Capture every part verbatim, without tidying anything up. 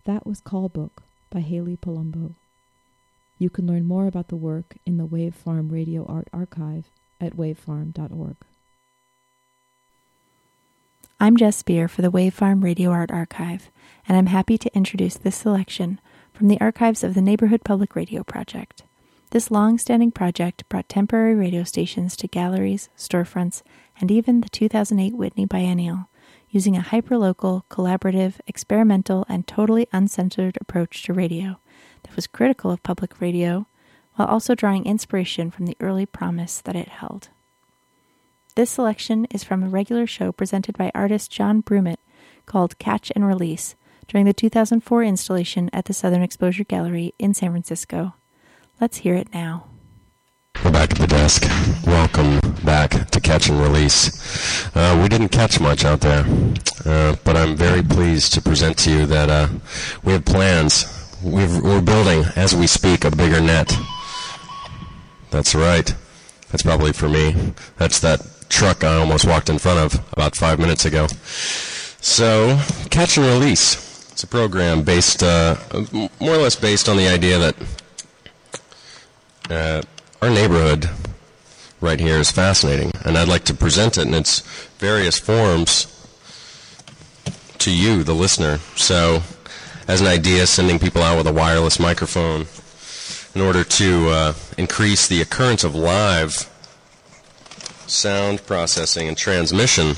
That was Call Book by Haley Palumbo. You can learn more about the work in the Wave Farm Radio Art Archive at wave farm dot org. I'm Jess Spear for the Wave Farm Radio Art Archive, and I'm happy to introduce this selection from the archives of the Neighborhood Public Radio Project. This long-standing project brought temporary radio stations to galleries, storefronts, and even the two thousand eight Whitney Biennial, using a hyperlocal, collaborative, experimental, and totally uncensored approach to radio that was critical of public radio, while also drawing inspiration from the early promise that it held. This selection is from a regular show presented by artist John Brumit called Catch and Release during the two thousand four installation at the Southern Exposure Gallery in San Francisco. Let's hear it now. We're back at the desk. Welcome back to Catch and Release. Uh, we didn't catch much out there, uh, but I'm very pleased to present to you that uh, we have plans. We've, we're building, as we speak, a bigger net. That's right. That's probably for me. That's that truck I almost walked in front of about five minutes ago. So, Catch and Release. It's a program based, uh, more or less based on the idea that uh, our neighborhood right here is fascinating, and I'd like to present it in its various forms to you, the listener. So, as an idea, sending people out with a wireless microphone in order to uh, increase the occurrence of live sound processing and transmission.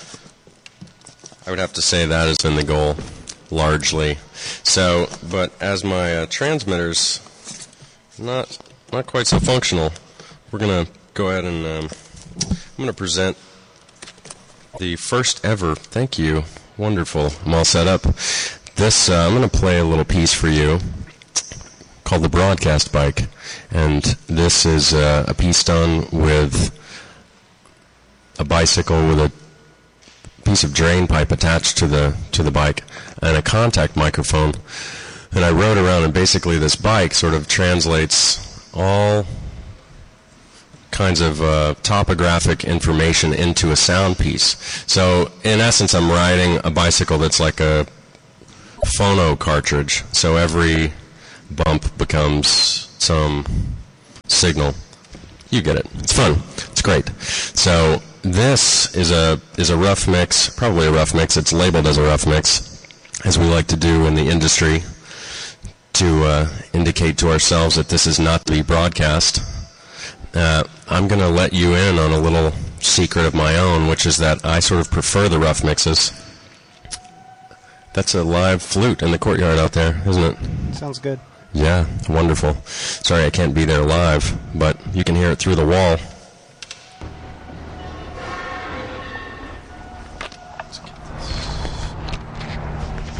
I would have to say that has been the goal, largely. So, but as my uh, transmitter's not not quite so functional, we're going to go ahead and um, I'm going to present the first ever. Thank you. Wonderful. I'm all set up. This uh, I'm going to play a little piece for you called The Broadcast Bike, and this is uh, a piece done with a bicycle with a piece of drain pipe attached to the to the bike and a contact microphone. And I rode around, and basically this bike sort of translates all kinds of uh, topographic information into a sound piece. So in essence, I'm riding a bicycle that's like a phono cartridge. So every bump becomes some signal. You get it. It's fun. It's great. So this is a is a rough mix, probably a rough mix. It's labeled as a rough mix, as we like to do in the industry, to uh, indicate to ourselves that this is not to be broadcast. Uh, I'm going to let you in on a little secret of my own, which is that I sort of prefer the rough mixes. That's a live flute in the courtyard out there, isn't it? Sounds good. Yeah, wonderful. Sorry I can't be there live, but you can hear it through the wall.